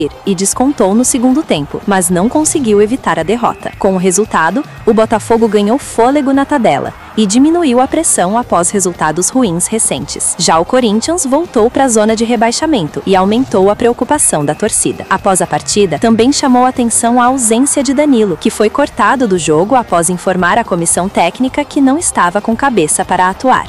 e descontou no segundo tempo, mas não conseguiu evitar a derrota. Com o resultado, o Botafogo ganhou fôlego na tabela e diminuiu a pressão após resultados ruins recentes. Já o Corinthians voltou para a zona de rebaixamento e aumentou a preocupação da torcida. Após a partida, também chamou a atenção a ausência de Danilo, que foi cortado do jogo após informar a comissão técnica que não estava com cabeça para atuar.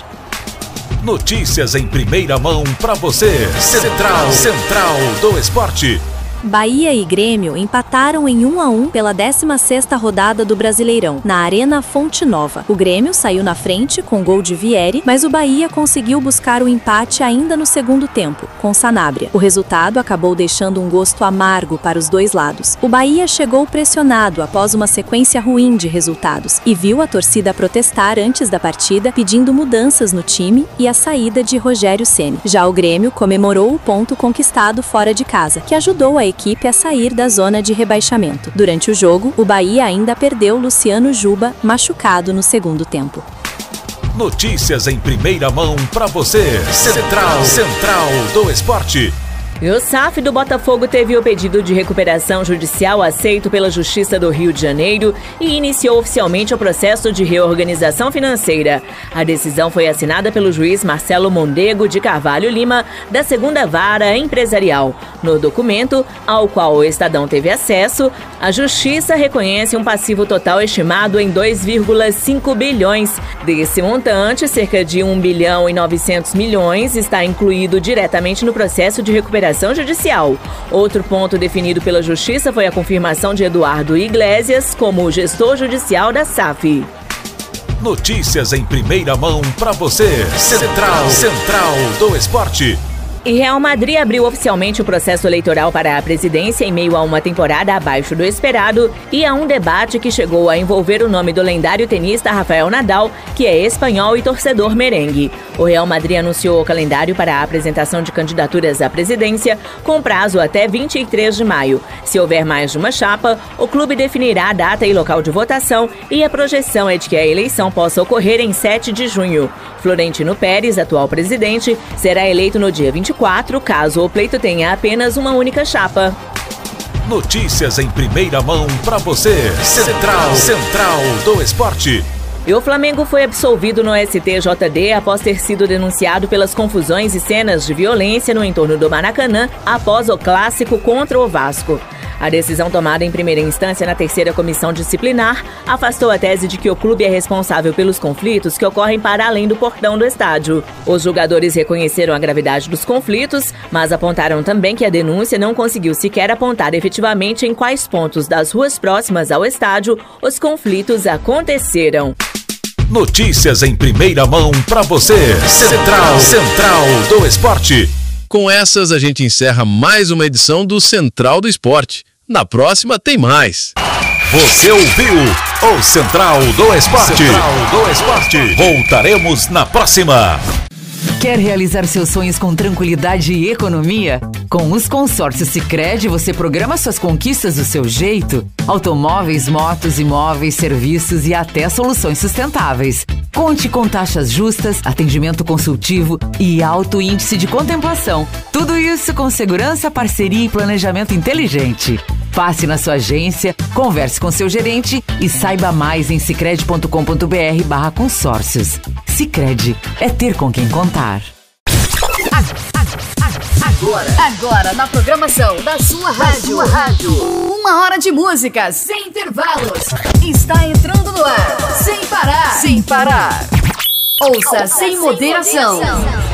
Notícias em primeira mão para você. Central do Esporte. Bahia e Grêmio empataram em 1-1 pela 16ª rodada do Brasileirão, na Arena Fonte Nova. O Grêmio saiu na frente com gol de Vieri, mas o Bahia conseguiu buscar o empate ainda no segundo tempo, com Sanabria. O resultado acabou deixando um gosto amargo para os dois lados. O Bahia chegou pressionado após uma sequência ruim de resultados e viu a torcida protestar antes da partida, pedindo mudanças no time e a saída de Rogério Ceni. Já o Grêmio comemorou o ponto conquistado fora de casa, que ajudou a equipe a sair da zona de rebaixamento. Durante o jogo, o Bahia ainda perdeu Luciano Juba, machucado no segundo tempo. Notícias em primeira mão para você. Central do Esporte. E o SAF do Botafogo teve o pedido de recuperação judicial aceito pela Justiça do Rio de Janeiro e iniciou oficialmente o processo de reorganização financeira. A decisão foi assinada pelo juiz Marcelo Mondego de Carvalho Lima, da 2ª Vara Empresarial. No documento, ao qual o Estadão teve acesso, a Justiça reconhece um passivo total estimado em 2,5 bilhões. Desse montante, cerca de 1 bilhão e 900 milhões está incluído diretamente no processo de recuperação judicial. Outro ponto definido pela Justiça foi a confirmação de Eduardo Iglesias como gestor judicial da SAF. Notícias em primeira mão para você. Central do Esporte. E Real Madrid abriu oficialmente o processo eleitoral para a presidência em meio a uma temporada abaixo do esperado e a um debate que chegou a envolver o nome do lendário tenista Rafael Nadal, que é espanhol e torcedor merengue. O Real Madrid anunciou o calendário para a apresentação de candidaturas à presidência, com prazo até 23 de maio. Se houver mais de uma chapa, o clube definirá a data e local de votação e a projeção é de que a eleição possa ocorrer em 7 de junho. Florentino Pérez, atual presidente, será eleito no dia 24, caso o pleito tenha apenas uma única chapa. Notícias em primeira mão para você. Central do Esporte. E o Flamengo foi absolvido no STJD após ter sido denunciado pelas confusões e cenas de violência no entorno do Maracanã após o clássico contra o Vasco. A decisão tomada em primeira instância na 3ª Comissão Disciplinar afastou a tese de que o clube é responsável pelos conflitos que ocorrem para além do portão do estádio. Os julgadores reconheceram a gravidade dos conflitos, mas apontaram também que a denúncia não conseguiu sequer apontar efetivamente em quais pontos das ruas próximas ao estádio os conflitos aconteceram. Notícias em primeira mão para você. Central do Esporte. Com essas, a gente encerra mais uma edição do Central do Esporte. Na próxima tem mais. Você ouviu o Central do Esporte. Voltaremos na próxima. Quer realizar seus sonhos com tranquilidade e economia? Com os consórcios Sicredi, você programa suas conquistas do seu jeito. Automóveis, motos, imóveis, serviços e até soluções sustentáveis. Conte com taxas justas, atendimento consultivo e alto índice de contemplação. Tudo isso com segurança, parceria e planejamento inteligente. Passe na sua agência, converse com seu gerente e saiba mais em sicredi.com.br/consórcios. Sicredi, é ter com quem contar. Agora na programação da sua rádio. 1 hora de música sem intervalos. Está entrando no ar, sem parar. Ouça sem moderação.